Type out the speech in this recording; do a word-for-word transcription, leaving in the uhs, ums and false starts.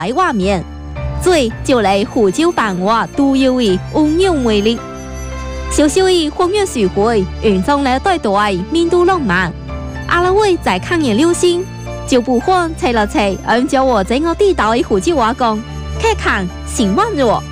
画面，最就嚟湖州版话都有嘅温柔魅力。小小嘅荒原水会，原装咧对待面都浪漫。阿拉会在抗研流星，就不换拆了拆，按照我整个地道嘅湖州话讲，开看新万弱。